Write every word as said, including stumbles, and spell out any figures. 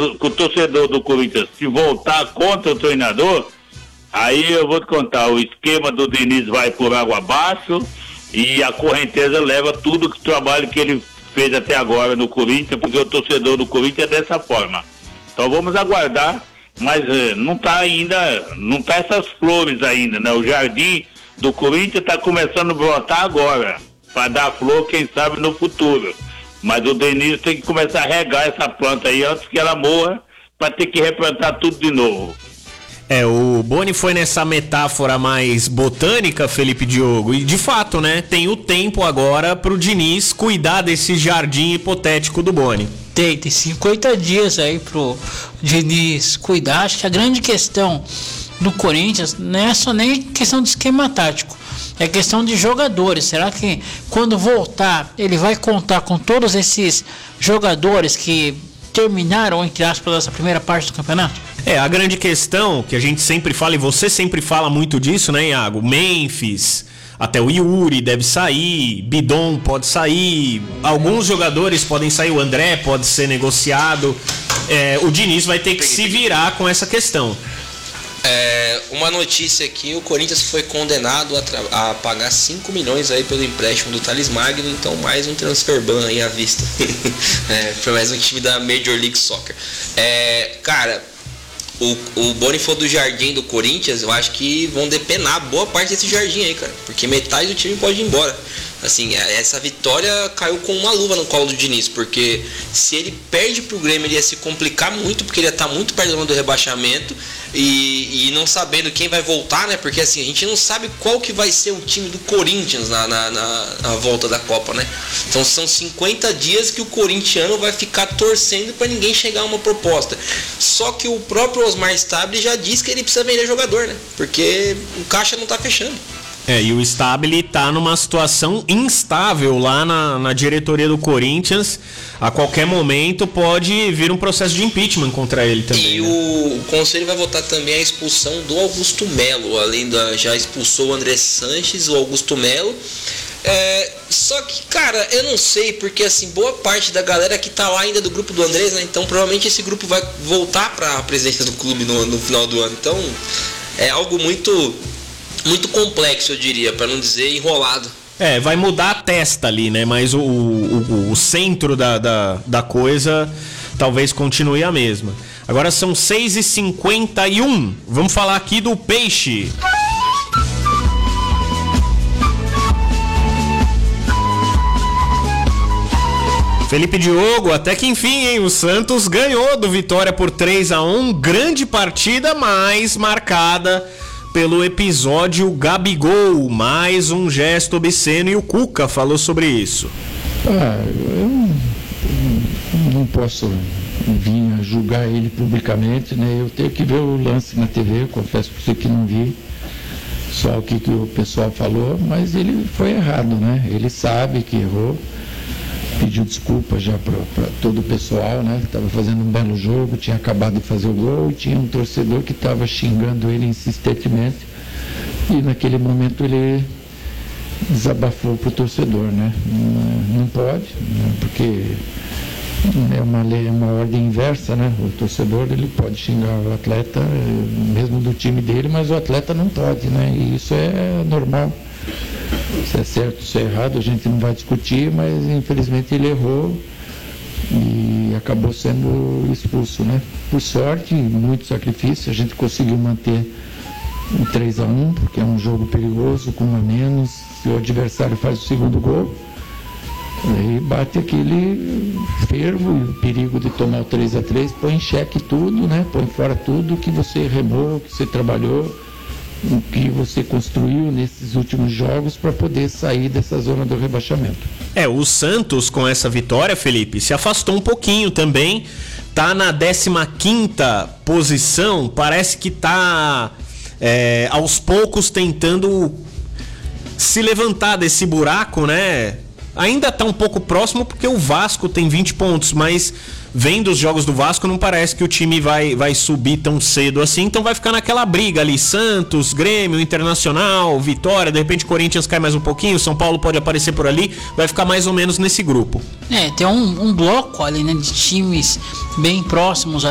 o, que o torcedor do Corinthians, se voltar contra o treinador, aí eu vou te contar, o esquema do Diniz vai por água abaixo e a correnteza leva tudo o trabalho que ele fez até agora no Corinthians, porque o torcedor do Corinthians é dessa forma. Então vamos aguardar, mas eh, não está ainda, não está essas flores ainda, né? O jardim do Corinthians está começando a brotar agora, para dar flor, quem sabe, no futuro. Mas o Diniz tem que começar a regar essa planta aí antes que ela morra, para ter que replantar tudo de novo. É, o Boni foi nessa metáfora mais botânica, Felipe Diogo, e de fato, né, tem o tempo agora pro Diniz cuidar desse jardim hipotético do Boni. Tem, tem cinquenta dias aí pro Diniz cuidar. Acho que a grande questão do Corinthians não é só nem questão de esquema tático, é questão de jogadores. Será que quando voltar ele vai contar com todos esses jogadores que terminaram, entre aspas, essa primeira parte do campeonato? É, a grande questão que a gente sempre fala, e você sempre fala muito disso, né, Iago? Memphis, até o Yuri deve sair, Bidon pode sair, alguns jogadores podem sair, o André pode ser negociado. É, o Diniz vai ter que se virar com essa questão. É, uma notícia aqui, o Corinthians foi condenado a, tra- a pagar cinco milhões aí pelo empréstimo do Thales Magno, então mais um transfer ban aí à vista. É, foi mais um time da Major League Soccer. É, cara, o, o Boni foi do jardim do Corinthians, eu acho que vão depenar boa parte desse jardim aí, cara, porque metade do time pode ir embora. Assim, essa vitória caiu com uma luva no colo do Diniz, porque se ele perde pro Grêmio, ele ia se complicar muito, porque ele ia estar muito perto do rebaixamento e, e não sabendo quem vai voltar, né? Porque assim, a gente não sabe qual que vai ser o time do Corinthians na, na, na, na volta da Copa, né? Então são cinquenta dias que o corintiano vai ficar torcendo para ninguém chegar a uma proposta. Só que o próprio Osmar Stabile já disse que ele precisa vender jogador, né? Porque o caixa não tá fechando. É, e o Stabile tá numa situação instável lá na, na diretoria do Corinthians. A qualquer momento pode vir um processo de impeachment contra ele também. E né? o, o conselho vai votar também a expulsão do Augusto Melo. Além da, já expulsou o André Sanches, o Augusto Melo. É, só que, cara, eu não sei, porque assim, boa parte da galera que tá lá ainda do grupo do Andrés, né? Então provavelmente esse grupo vai voltar pra presidência do clube no, no final do ano. Então é algo muito... muito complexo, eu diria, para não dizer enrolado. É, vai mudar a testa ali, né? Mas o, o, o centro da, da, da coisa talvez continue a mesma. Agora são seis e cinquenta e um. Vamos falar aqui do Peixe. Felipe Diogo, até que enfim, hein? O Santos ganhou do Vitória por três a um. Grande partida, mas marcada pelo episódio Gabigol, mais um gesto obsceno, e o Cuca falou sobre isso. Ah, eu não, não posso vir a julgar ele publicamente, né? Eu tenho que ver o lance na T V, eu confesso para você que não vi só o que, que o pessoal falou, mas ele foi errado, né? Ele sabe que errou, pediu desculpa já para todo o pessoal, né? Estava fazendo um belo jogo, tinha acabado de fazer o gol e tinha um torcedor que estava xingando ele insistentemente e naquele momento ele desabafou para o torcedor, né? Não, não pode, né? Porque é uma lei, é uma ordem inversa, né? O torcedor ele pode xingar o atleta, mesmo do time dele, mas o atleta não pode, né? E isso é normal. Se é certo, se é errado, a gente não vai discutir, mas infelizmente ele errou e acabou sendo expulso, né? Por sorte, muito sacrifício, a gente conseguiu manter um três a um, porque é um jogo perigoso, com um a menos. Se o adversário faz o segundo gol, aí bate aquele fervo e o perigo de tomar o três a três, põe em xeque tudo, né? Põe fora tudo que você remou, que você trabalhou, o que você construiu nesses últimos jogos para poder sair dessa zona do rebaixamento. É, o Santos com essa vitória, Felipe, se afastou um pouquinho também, tá na décima quinta posição, parece que tá é, aos poucos tentando se levantar desse buraco, né? Ainda tá um pouco próximo porque o Vasco tem vinte pontos, mas vendo os jogos do Vasco não parece que o time vai, vai subir tão cedo assim, então vai ficar naquela briga ali, Santos, Grêmio, Internacional, Vitória, de repente Corinthians cai mais um pouquinho, São Paulo pode aparecer por ali, vai ficar mais ou menos nesse grupo. É, tem um, um bloco ali, né, de times bem próximos